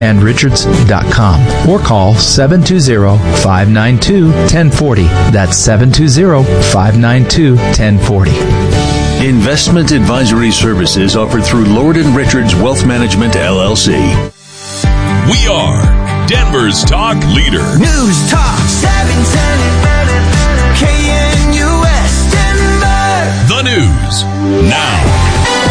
DanVerRichards.com or call 720-592-1040. That's 720-592-1040. Investment advisory services offered through Lord & Richards Wealth Management, LLC. We are Denver's talk leader. News Talk 710 KNUS Denver. The news now.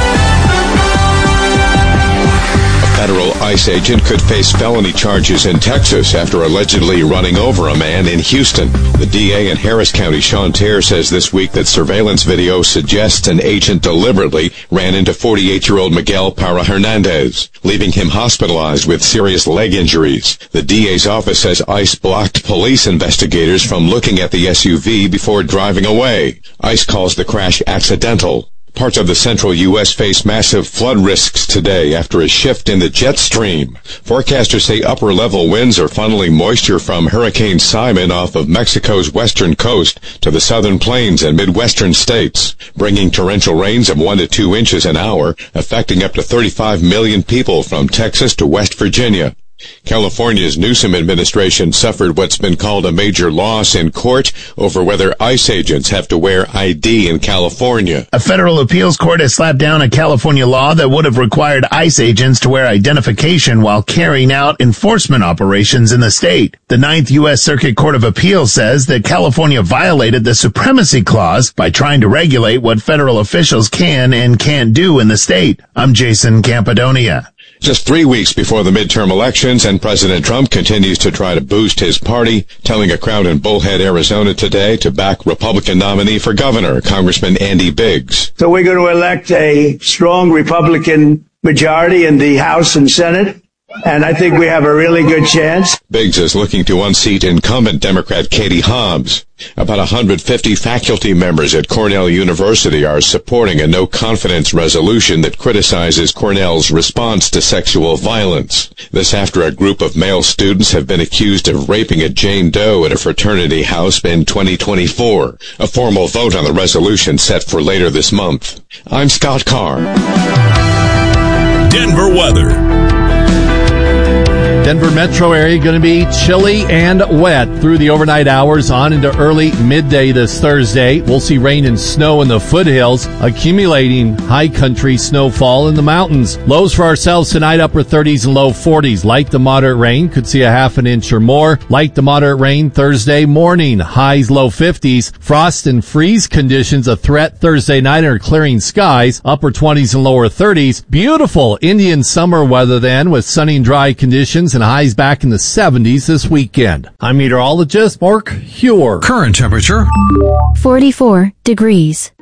Federal ICE agent could face felony charges in Texas after allegedly running over a man in Houston. The DA in Harris County, Sean Terr, says this week that surveillance video suggests an agent deliberately ran into 48-year-old Miguel Parra Hernandez, leaving him hospitalized with serious leg injuries. The DA's office says ICE blocked police investigators from looking at the SUV before driving away. ICE calls the crash accidental. Parts of the central U.S. face massive flood risks today after a shift in the jet stream. Forecasters say upper-level winds are funneling moisture from Hurricane Simon off of Mexico's western coast to the southern plains and midwestern states, bringing torrential rains of 1 to 2 inches an hour, affecting up to 35 million people from Texas to West Virginia. California's Newsom administration suffered what's been called a major loss in court over whether ICE agents have to wear ID in California. A federal appeals court has slapped down a California law that would have required ICE agents to wear identification while carrying out enforcement operations in the state. The 9th U.S. Circuit Court of Appeals says that California violated the Supremacy Clause by trying to regulate what federal officials can and can't do in the state. I'm Jason Campadonia. Just 3 weeks before the midterm elections, and President Trump continues to try to boost his party, telling a crowd in Bullhead, Arizona today to back Republican nominee for governor, Congressman Andy Biggs. So we're going to elect a strong Republican majority in the House and Senate, and I think we have a really good chance. Biggs is looking to unseat incumbent Democrat Katie Hobbs. About 150 faculty members at Cornell University are supporting a no-confidence resolution that criticizes Cornell's response to sexual violence. This after a group of male students have been accused of raping a Jane Doe at a fraternity house in 2024. A formal vote on the resolution set for later this month. I'm Scott Carr. Denver weather. Denver metro area going to be chilly and wet through the overnight hours on into early midday this Thursday. We'll see rain and snow in the foothills, accumulating high country snowfall in the mountains. Lows for ourselves tonight, upper 30s and low 40s. Light to moderate rain, could see a half an inch or more. Light to moderate rain Thursday morning, highs low 50s. Frost and freeze conditions a threat Thursday night under clearing skies, upper 20s and lower 30s. Beautiful Indian summer weather then, with sunny and dry conditions and highs back in the 70s this weekend. I'm meteorologist Mark Huer. Current temperature 44 degrees.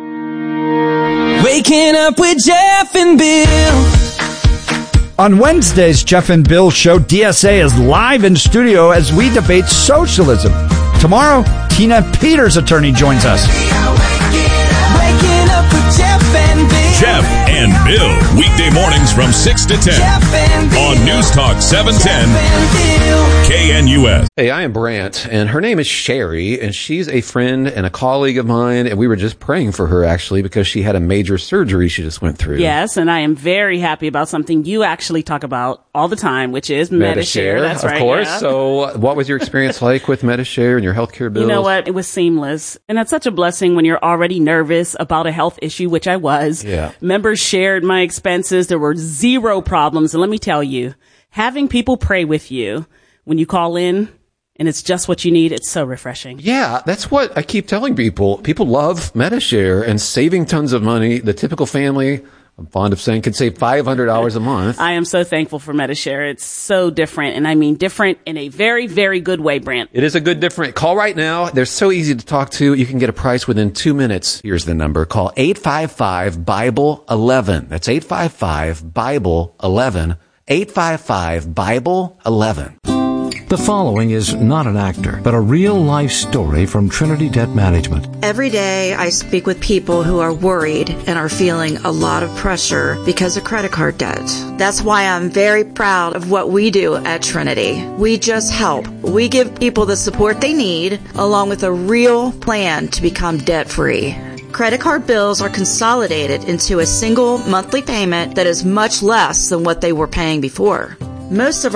Waking up with Jeff and Bill. On Wednesday's Jeff and Bill show, DSA is live in studio as we debate socialism. Tomorrow, Tina Peters' attorney joins us. Waking up with Jeff and Bill. Jeff and Bill, weekday mornings from 6 to 10 on News Talk 710 KNUS. Hey, I am Brant, and her name is Sherry, and she's a friend and a colleague of mine, and we were just praying for her, actually, because she had a major surgery she just went through. Yes, and I am very happy about something you actually talk about all the time, which is Medi-Share. That's right. Of course. Yeah. So what was your experience like with Medi-Share and your healthcare bills? You know what? It was seamless. And that's such a blessing when you're already nervous about a health issue, which I was. Yeah. Members shared my expenses. There were zero problems. And let me tell you, having people pray with you when you call in and it's just what you need, it's so refreshing. Yeah, that's what I keep telling people. People love Medi-Share and saving tons of money. The typical family, I'm fond of saying, could save $500 a month. I am so thankful for Medi-Share. It's so different, and I mean different in a very, very good way, Brant. It is a good different. Call right now. They're so easy to talk to. You can get a price within 2 minutes. Here's the number. Call 855-BIBLE-11. That's 855-BIBLE-11. 855-BIBLE-11. The following is not an actor, but a real-life story from Trinity Debt Management. Every day I speak with people who are worried and are feeling a lot of pressure because of credit card debt. That's why I'm very proud of what we do at Trinity. We just help. We give people the support they need, along with a real plan to become debt-free. Credit card bills are consolidated into a single monthly payment that is much less than what they were paying before. Most of